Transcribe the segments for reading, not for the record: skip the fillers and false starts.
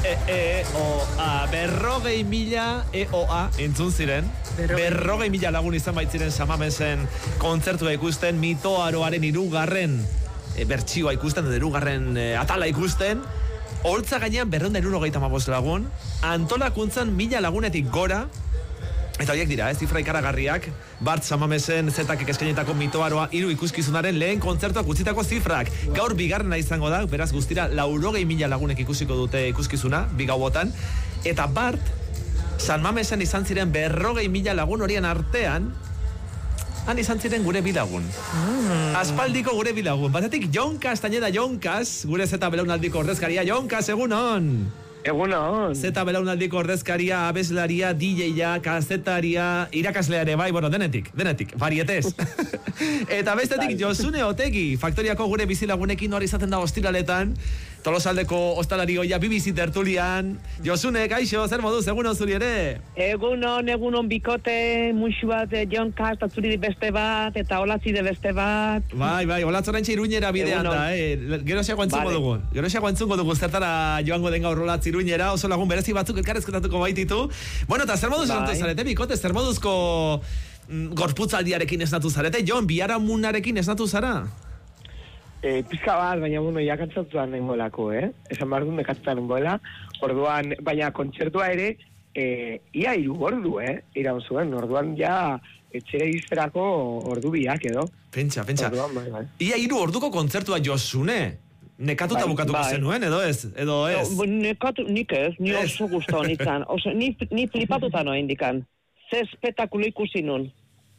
EOA. 40.000 EOA entzun ziren. 40.000 lagun izan baitziren Samamesen kontzertua ikusten, mitoaroaren 3. Bertsioa ikusten, edo 2. Atala ikusten. Holtza gainean 275 lagun, antolakuntzan 1.000 lagunetik gora, eta horiek dira, zifra ikaragarriak, Bart Samamesen zetak eskainetako mitoaroa 3 ikuskizunaren lehen kontzertuak utzitako zifrak. Gaur bigarrena izango da, beraz guztira 80.000 lagunek ikusiko dute ikuskizuna, bigauotan, eta Bart Samamesen izan ziren 40.000 lagun horien artean, han izan ziren gure bilagun. Aspaldiko gure bilagun. Batetik Jonkas, Tañeda Jonkas, gure zeta belaunaldiko ordezkaria. Jonkas, egunon! Egunon! Zeta belaunaldiko ordezkaria, abeslaria, DJ-a, kazetaria, irakaslea ere, bai, bueno, denetik, varietez. Eta bestetik Josune Otegi, Faktoriako gure bizilagunekin hori izaten da ostiraletan, Tolosaldeko ostalari hoia BBC tertulian. Josune, kaixo, zer moduz, egunon zuri ere? Egunon bikote, muixu bat, Jonkas, eta zuri beste bat, eta Olatzide beste bat. Bai, Olatzorantxe Iruñera bidean da, Geroxeago entzungo dugu, zertara joango den gaur Olatz Iruñera, oso lagun berezi batzuk elkarrezketatuko baititu. Bueno, eta zer moduz esnatu zarete, bikote, zer moduzko gorputzaldiarekin esnatu zarete? Jon, biharamunarekin esnatu zara? Pizka bat, baina jakatzatuan nengoelako, Esan behar dut nekatzuan nengoela. Orduan, baina kontzertua ere, ia 3 ordu, iraun zuen. Orduan ja etxera izterako ordu biak edo. Pentsa. Orduan, bai. Ia 3 orduko kontzertua Josune. Nekatuta bukatuko zenuen, edo ez? Nekatu, nik ez, ni oso guztua nintzen. Ni flipatuta noa indikan. Ze espetakulo ikusi nun.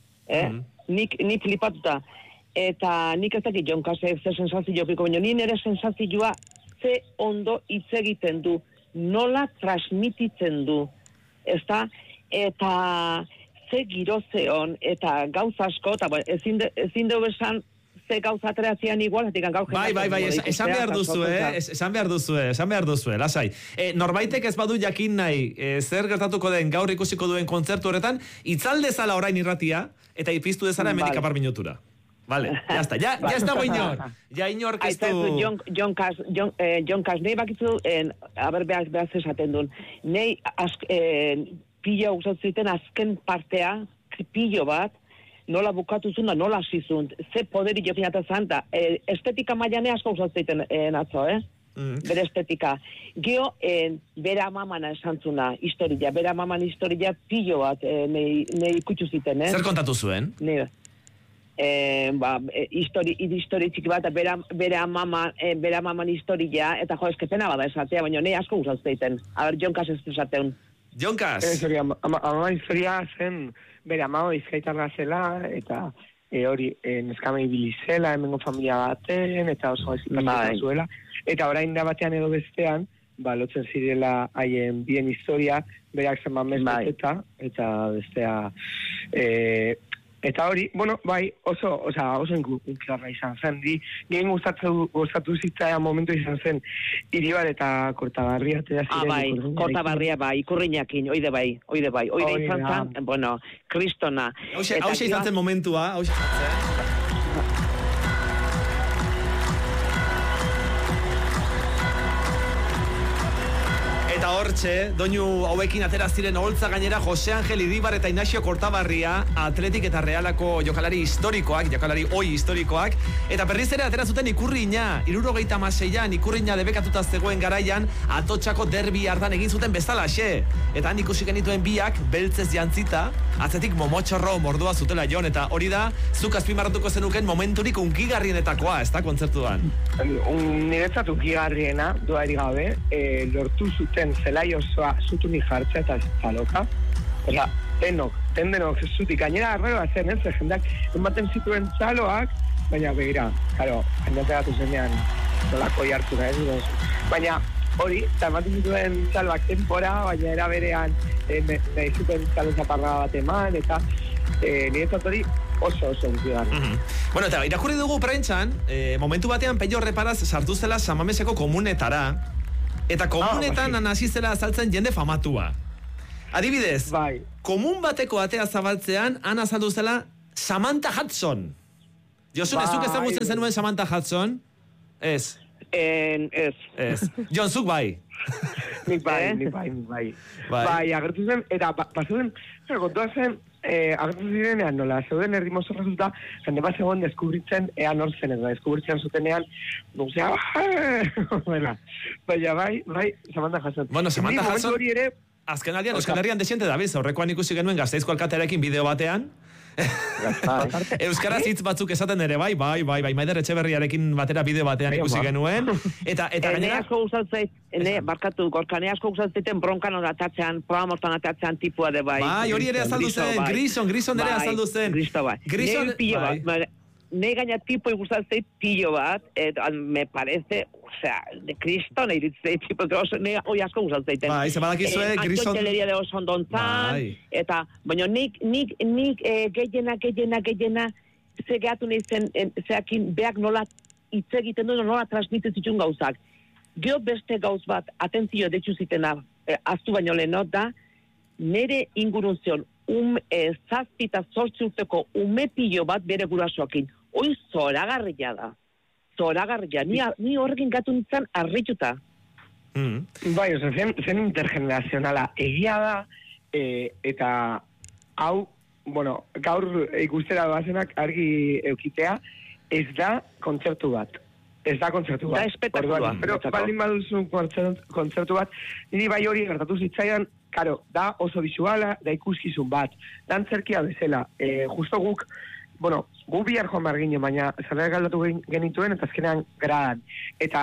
Ni flipatuta. Eta nik ez dakit Jonkas ze sensazio piko, baina ni nire sensazioa ze ondo hitz egiten du, nola transmititzen du, ezta? Eta ze girozeon, eta gauza asko, eta ezin dugu esan ze gauza aterazian igual, etik gaur jendak... Bai, esan behar duzue, lasai. Norbaitek ez badu jakin nahi, zer gertatuko den gaur ikusiko duen kontzertu horretan, itzalde zala orain irratia, eta ipiztu dezala hemenik 10 minutura. Vale, ya está, ya ez dago inor. Ja inork ez du... Jonkas, nahi bakizu, behaz esaten duen, nahi pilo usatzen azken partea, pilo bat, nola bukatu zuen da, nola zizun, ze poderi jokin atazan da, estetika maiane asko usatzen atzo, bere estetika. Geo, bera mamana esan zuna, historia, bera maman historia pilo bat nahi ikutsu ziten, Zer kontatu zuen? Histori txiki bat, bera maman historia, eta eskepena bada esatea, baina nahi asko usatzen. Jonkas ez esateun. Jonkas! Ama historia zen, bera mama bizkaitarra zela, eta hori neskamei bilizela, hemengo familia baten, eta oso ezikatzen zuela. Eta orain da batean edo bestean, lotzen zirela haien bien historia, berak zen mamez eta bestea... Eta hori, bueno, bai, oso inklarra izan zen. Gehen gustatu zitzaian momentu izan zen Iribar eta Kortabarria. Bai, Kortabarria bai, Ikurriñakin, oide bai. Oide izan zen, bueno, kristona. Hauxe izan zen momentua, hauxe izan zen. Eta hortxe, doinu hauekin atera ziren Oholtza gainera Jose Angel Iribar eta Ignacio Kortabarria, Atletik eta Realako jokalari historikoak, jokalari oi historikoak, eta berriz ere atera zuten Ikurriña, 76an Ikurriña debekatuta zegoen garaian, Atotxako derbi hartan egin zuten bezalaxe. Eta han ikusi genituen biak, beltzez jantzita, atzetik momotxorro mordua zutela Jon, eta hori da, zuk azpimarratuko zenuken momenturik unkigarrienetakoa, ez da, kontzertuan? Niretzat unkigarriena, duari gabe, lortu zuten zelai osoa zutunik jartzea eta zaloka. Osa, denok zutik. Gainera arreroa zen, jendak ematen zituen zaloak, baina begira, karo, jendategatu zenean nolako jartura, baina hori, eta ematen zituen zaloak tempora, baina era berean nahi zuten zalo zaparra bat eman, eta niretzat hori oso unkigarri. Bueno, eta irakurri dugu prentxan, momentu batean Pello Reparaz sartu zela Samameseko komunetara, eta komunetan hasi zela azaltzen jende famatua. Adibidez, komun bateko atea zabaltzean, han azaldu zela Samantha Hudson. Josune, zuk ezagutzen zenuen Samantha Hudson? Ez. Ez. Jon, zuk bai. Nik bai. Bai, agertu zen, eta pasuden, kontua zen, agertu zirenean, nola, zeuden errimoso resulta, jende bat zegoen deskubritzen ea nor zen, eta deskubritzen zutenean, nuzea, bai, Samantha Hudson. Bueno, Samantha Hudson, azken aldean, Euskal Herrian desiente dabiz, aurrekoan ikusi genuen Gasteizko alkatearekin bideo batean, Euskaraz hitz batzuk esaten ere, bai, Maider Etxeberriarekin batera bideo batean ikusi genuen, eta gainera... asko gustatzen, barkatu, gorkane asko gustatzen bronkan atatzen, programortan atatzen tipua de bai. Bai, hori ere azaldu zen, Grison ere azaldu zen. Grison, bai. Ne gaina tipo gustatzen pillo bat, me parece, o sea, de Cristo nahi ditzei tipo, ne hoi asko gustatzen. Bai, ze badakizue, Grison... Antxoteleria de Osondontzan, eta, baina nik gehiena, ze gehatu nahi zen, zeakin, beak nola hitz egiten duen, nola transmititzen gauzak. Gero beste gauz bat, atentzio detxu zitena, aztu baino lehenot da, nire ingurun zion, zazpita sortzurteko ume pillo bat bere gurasoakin. Hoi zoragarria da. Zoragarria. Ni horrekin gatu nintzen arrituta. Bai, oza, zen intergenerazionala egia da, eta hau, bueno, gaur ikustera doazenak argi eukitea, ez da kontzertu bat. Da espetakulua. Pero baldin baduzun kontzertu bat, niri bai hori gertatu zitzaidan, karo, da oso visuala, da ikuskizun bat. Dantzerkia bezala, justo guk, bueno, gu bihar joan behar ginen, baina zerrek aldatu genituen, eta azkenean gradan. Eta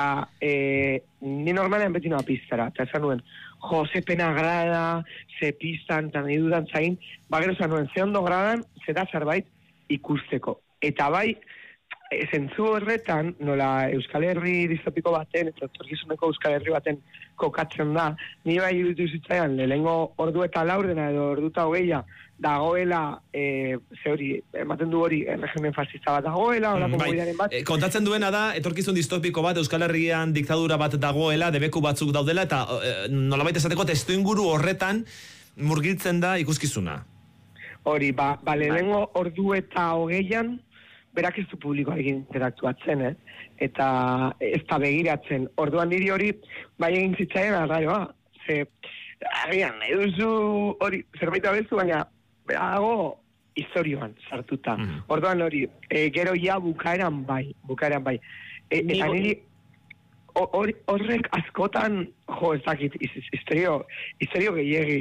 ni normalean beti noa piztara, eta esan nuen, ze pena grada, ze pistan, eta nahi dudan zain, gero esan nuen, ze ondo gradan, ze da zerbait ikusteko. Eta bai, zentzu horretan, nola Euskal Herri distopiko baten, eta etorkizuneko Euskal Herri baten kokatzen da, ni bai iruditu zitzaian, lehenengo ordu eta laurdena edo ordu eta hogeia, dagoela, ze hori, ematen du hori, regimen fascista bat dagoela, horako mobilaren bat. Kontatzen duena da, etorkizun distopiko bat, Euskal Herrian diktadura bat dagoela, debeku batzuk daudela, eta nolabait esateko testuinguru horretan murgiltzen da ikuskizuna. Hori, lehenengo ordu eta hogeian, berak ez du publikoarekin interaktuatzen, eta ez da begiratzen. Orduan niri hori, bai egin zitzaien arraioa, agian, eduzu hori, zerbait abezu, baina dago historioan sartuta. Orduan hori, gero ja bukaeran bai. Eta niri horrek askotan, ez dakit, historio gehiagi.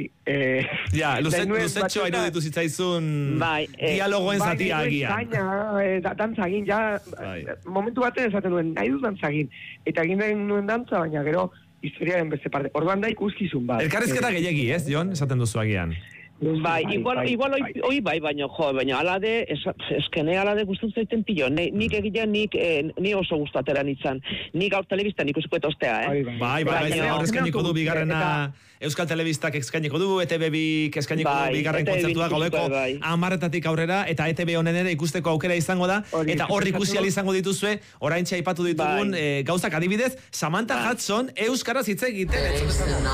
Luzetxoa iruditu zitzaizun dialogoen zatia agian. Dantzagin, momentu baten esaten duen, nahi du dantzagin. Eta egin nuen dantza, baina gero historiaren beste parte. Orduan da ikuskizun bat. Elkarrizketa gehiagi, ez, Jon? Esaten duzu agian. Bai, igual hoi bai, baina alade, eskene alade guztun zaiten pillo. Nik egilean, ni oso guztatera nintzen. Nik gaur telebistan ikusiko etostea, Bai, gaur eskainiko du bigarrena Euskal Telebistak eskainiko du, ETV-bik eskainiko du bigarren kontzertua gaudeko 10:00 aurrera, eta ETV honen ere ikusteko aukera izango da, eta hor ikusi ahal izango dituzue, oraintxe aipatu ditugun gauzak adibidez, Samantha Hudson euskaraz hitz egiten.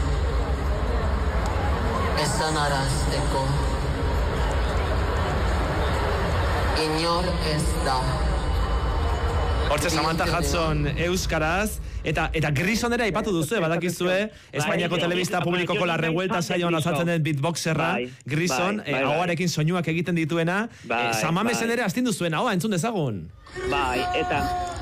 Esan arazteko inor ez da. Hortze Samantha Hudson euskaraz, eta Grison ere aipatu duzue, badakizue, Espainiako telebista publikoko La Revuelta saioan azaltzen den beatboxerra, Grison, ahoarekin soinuak egiten dituena, Samamesen ere astindu zuen, ahoa, entzun dezagun. Bai, eta...